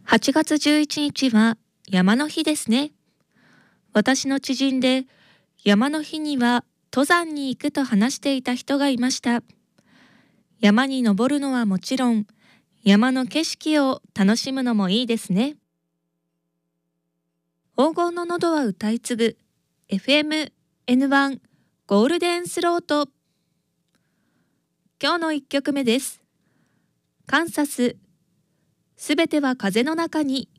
8月11日は山の日ですね。私の知人で山の日には登山に行くと話していた人がいました。山に登るのはもちろん、山の景色を楽しむのもいいですね。黄金の喉は歌い継ぐ FM N1 ゴールデンスロート。今日の1曲目です。カンサス、すべては風の中に